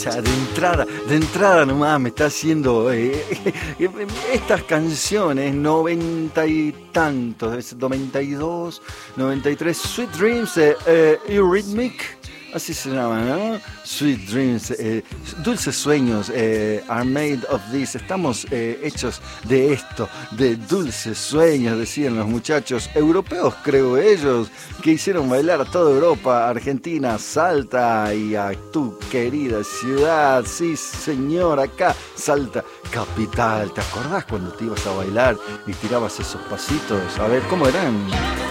sea, de entrada nomás me está haciendo estas canciones, 90 y tantos, 92, 93, Sweet Dreams, Eurythmic, así se llama, ¿no? Sweet Dreams, dulces sueños, are made of this. Estamos hechos de esto, de dulces sueños, decían los muchachos europeos, creo ellos, que hicieron bailar a toda Europa, Argentina, Salta y a tu querida ciudad. Sí, señor, acá, Salta, capital. ¿Te acordás cuando te ibas a bailar y tirabas esos pasitos? A ver, ¿cómo eran?